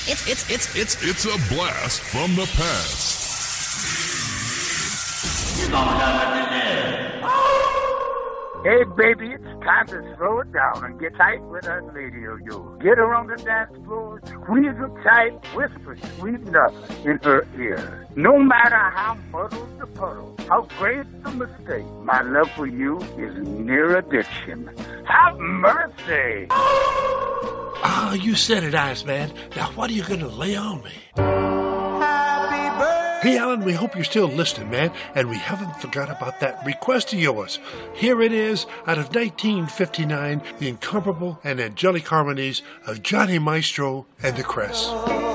It's a blast from the past. Hey, baby, it's time to slow it down and get tight with that lady of yours. Get her on the dance floor, squeeze her tight, whisper sweet nothing in her ear. No matter how muddled the puddle, how great the mistake, my love for you is near addiction. Have mercy! Ah, you said it, Iceman. Now what are you going to lay on me? Hey, Alan, we hope you're still listening, man, and we haven't forgot about that request of yours. Here it is, out of 1959, the incomparable and angelic harmonies of Johnny Maestro and the Cress.